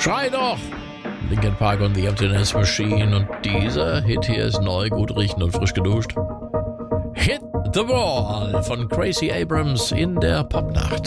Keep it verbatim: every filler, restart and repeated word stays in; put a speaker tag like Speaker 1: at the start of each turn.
Speaker 1: Schrei doch! Linkin Park und The Emptiness Machine. Und dieser Hit hier ist neu, gut riechen und frisch geduscht. Hit the Ball von Gracie Abrams in der Popnacht.